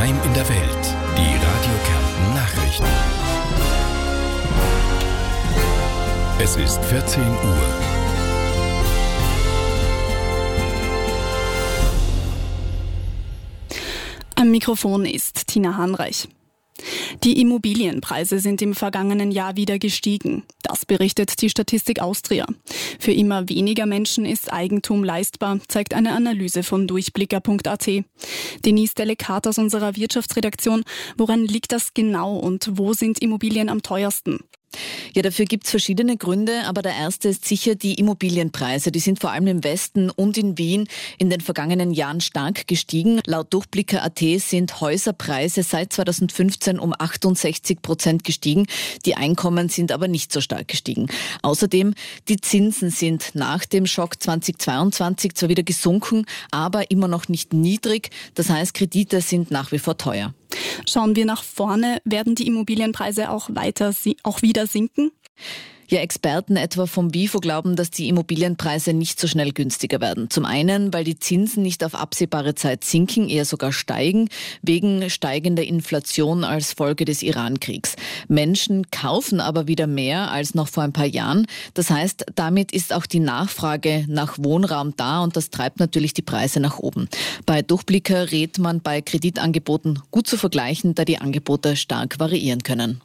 Daheim in der Welt. Die Radio Kärnten Nachrichten. Es ist 14 Uhr. Am Mikrofon ist Tina Hanreich. Die Immobilienpreise sind im vergangenen Jahr wieder gestiegen. Das berichtet die Statistik Austria. Für immer weniger Menschen ist Eigentum leistbar, zeigt eine Analyse von Durchblicker.at. Denise Delekat aus unserer Wirtschaftsredaktion. Woran liegt das genau und wo sind Immobilien am teuersten? Ja, dafür gibt's verschiedene Gründe, aber der erste ist sicher die Immobilienpreise. Die sind vor allem im Westen und in Wien in den vergangenen Jahren stark gestiegen. Laut Durchblicker.at sind Häuserpreise seit 2015 um 68% gestiegen. Die Einkommen sind aber nicht so stark gestiegen. Außerdem, die Zinsen sind nach dem Schock 2022 zwar wieder gesunken, aber immer noch nicht niedrig. Das heißt, Kredite sind nach wie vor teuer. Schauen wir nach vorne, werden die Immobilienpreise auch wieder sinken? Ja, Experten etwa vom WIFO glauben, dass die Immobilienpreise nicht so schnell günstiger werden. Zum einen, weil die Zinsen nicht auf absehbare Zeit sinken, eher sogar steigen, wegen steigender Inflation als Folge des Iran-Kriegs. Menschen kaufen aber wieder mehr als noch vor ein paar Jahren. Das heißt, damit ist auch die Nachfrage nach Wohnraum da und das treibt natürlich die Preise nach oben. Bei Durchblicker rät man bei Kreditangeboten gut zu vergleichen, da die Angebote stark variieren können.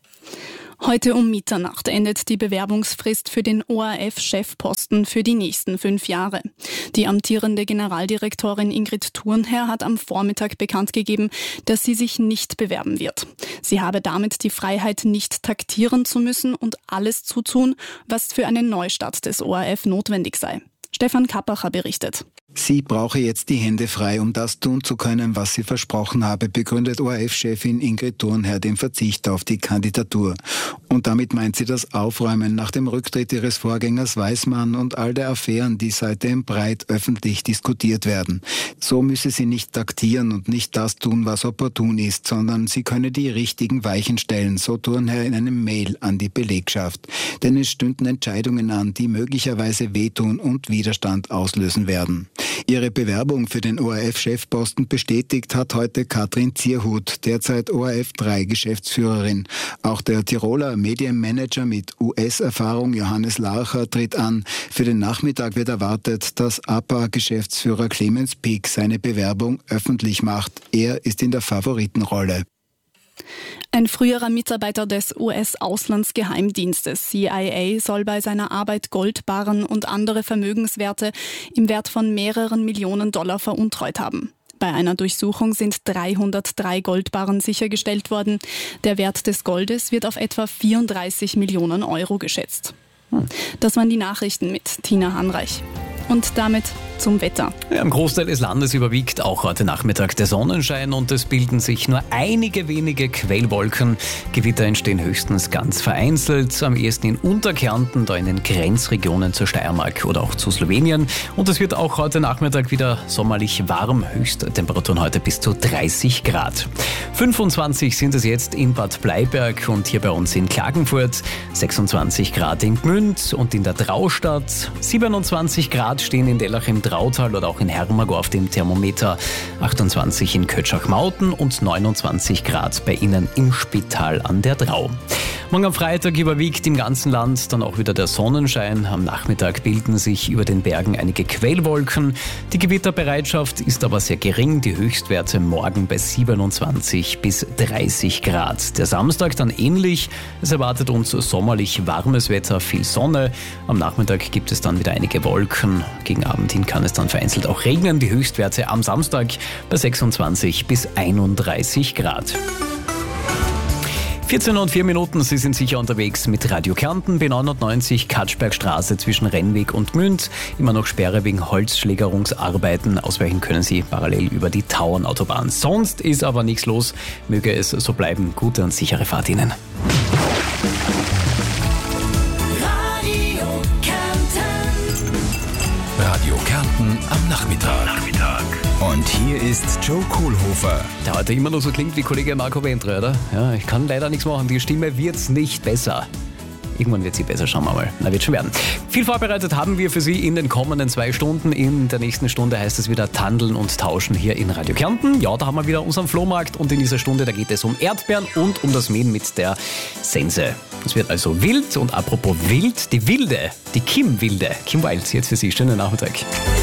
Heute um Mitternacht endet die Bewerbungsfrist für den ORF-Chefposten für die nächsten 5 Jahre. Die amtierende Generaldirektorin Ingrid Thurnherr hat am Vormittag bekannt gegeben, dass sie sich nicht bewerben wird. Sie habe damit die Freiheit, nicht taktieren zu müssen und alles zu tun, was für einen Neustart des ORF notwendig sei. Stefan Kappacher berichtet. Sie brauche jetzt die Hände frei, um das tun zu können, was sie versprochen habe, begründet ORF-Chefin Ingrid Thurnherr den Verzicht auf die Kandidatur. Und damit meint sie das Aufräumen nach dem Rücktritt ihres Vorgängers Weismann und all der Affären, die seitdem breit öffentlich diskutiert werden. So müsse sie nicht taktieren und nicht das tun, was opportun ist, sondern sie könne die richtigen Weichen stellen, so Thurnherr in einem Mail an die Belegschaft. Denn es stünden Entscheidungen an, die möglicherweise wehtun und Widerstand auslösen werden. Ihre Bewerbung für den ORF-Chefposten bestätigt hat heute Katrin Zierhut, derzeit ORF3-Geschäftsführerin. Auch der Tiroler Medienmanager mit US-Erfahrung Johannes Larcher tritt an. Für den Nachmittag wird erwartet, dass APA-Geschäftsführer Clemens Pick seine Bewerbung öffentlich macht. Er ist in der Favoritenrolle. Ein früherer Mitarbeiter des US-Auslandsgeheimdienstes CIA soll bei seiner Arbeit Goldbarren und andere Vermögenswerte im Wert von mehreren Millionen Dollar veruntreut haben. Bei einer Durchsuchung sind 303 Goldbarren sichergestellt worden. Der Wert des Goldes wird auf etwa 34 Millionen Euro geschätzt. Das waren die Nachrichten mit Tina Hanreich. Und damit zum Wetter. Ja, im Großteil des Landes überwiegt auch heute Nachmittag der Sonnenschein und es bilden sich nur einige wenige Quellwolken. Gewitter entstehen höchstens ganz vereinzelt, am ehesten in Unterkärnten, da in den Grenzregionen zur Steiermark oder auch zu Slowenien. Und es wird auch heute Nachmittag wieder sommerlich warm, Höchsttemperaturen heute bis zu 30 Grad. 25 sind es jetzt in Bad Bleiberg und hier bei uns in Klagenfurt, 26 Grad in Gmünd und in der Traustadt, 27 Grad stehen in Dellach im Trautal oder auch in Hermagor auf dem Thermometer, 28 in Kötschach-Mauten und 29 Grad bei Ihnen im Spital an der Drau. Morgen am Freitag überwiegt im ganzen Land dann auch wieder der Sonnenschein. Am Nachmittag bilden sich über den Bergen einige Quellwolken. Die Gewitterbereitschaft ist aber sehr gering. Die Höchstwerte morgen bei 27 bis 30 Grad. Der Samstag dann ähnlich. Es erwartet uns sommerlich warmes Wetter, viel Sonne. Am Nachmittag gibt es dann wieder einige Wolken. Gegen Abend hin kann es dann vereinzelt auch regnen. Die Höchstwerte am Samstag bei 26 bis 31 Grad. 14:04, Sie sind sicher unterwegs mit Radio Kärnten, B99 Katschbergstraße zwischen Rennweg und Gmünd. Immer noch Sperre wegen Holzschlägerungsarbeiten. Ausweichen können Sie parallel über die Tauernautobahn. Sonst ist aber nichts los. Möge es so bleiben. Gute und sichere Fahrt Ihnen. Radio Kärnten am Nachmittag. Und hier ist Joe Kohlhofer. Der heute immer noch so klingt wie Kollege Marco Wentre, oder? Ja, ich kann leider nichts machen. Die Stimme wird's nicht besser. Irgendwann wird sie besser, schauen wir mal. Na, wird schon werden. Viel vorbereitet haben wir für Sie in den kommenden 2 Stunden. In der nächsten Stunde heißt es wieder Tandeln und Tauschen hier in Radio Kärnten. Ja, da haben wir wieder unseren Flohmarkt und in dieser Stunde, da geht es um Erdbeeren und um das Mähen mit der Sense. Es wird also wild und apropos wild, die Wilde, die Kim Wilde. Kim Wilde, jetzt für Sie. Schönen Nachmittag.